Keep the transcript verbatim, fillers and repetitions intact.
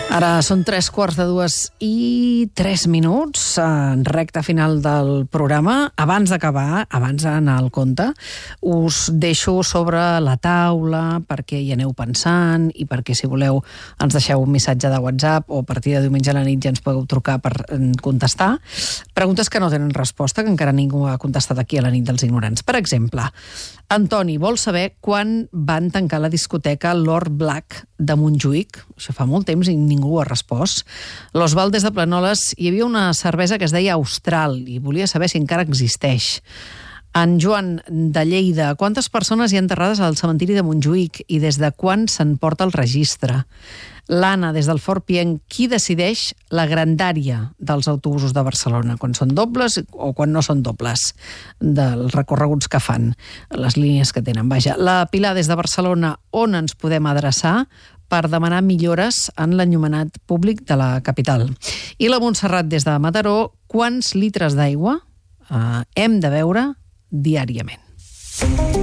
Ara són tres quarts de dues i tres minuts, en recta final del programa. Abans d'acabar, abans d'anar al compte, us deixo sobre la taula perquè hi aneu pensant i perquè, si voleu, ens deixeu un missatge de WhatsApp o a partir de diumenge a la nit ja ens podeu trucar per contestar. Preguntes que no tenen resposta, que encara ningú ha contestat aquí a la nit dels ignorants. Per exemple, Antoni vol saber quan van tancar la discoteca Lord Black de Montjuïc. Això fa molt temps i ningú ha respost. L'Osvald des de Planoles, hi havia una cervesa que es deia Austral i volia saber si encara existeix. En Joan de Lleida, quantes persones hi ha enterrades al cementiri de Montjuïc i des de quan se'n porta el registre? L'Anna, des del Fort Pienc, qui decideix la grandària dels autobusos de Barcelona? Quan són dobles o quan no són dobles dels recorreguts que fan, les línies que tenen? Vaja, la Pilar, des de Barcelona, on ens podem adreçar per demanar millores en l'enllumenat públic de la capital? I la Montserrat, des de Mataró, quants litres d'aigua eh, hem de beure diàriament?